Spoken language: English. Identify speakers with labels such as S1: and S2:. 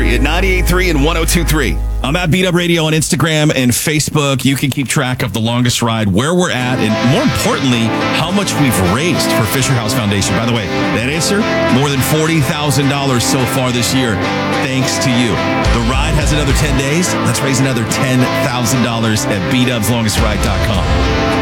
S1: you at 98.3 and 102.3. I'm at Beat Up Radio on Instagram and Facebook. You can keep track of the longest ride, where we're at, and more importantly, how much we've raised for Fisher House Foundation. By the way, that answer, more than $40,000 so far this year, thanks to you. The ride has another 10 days. Let's raise another $10,000 at beatupslongestride.com.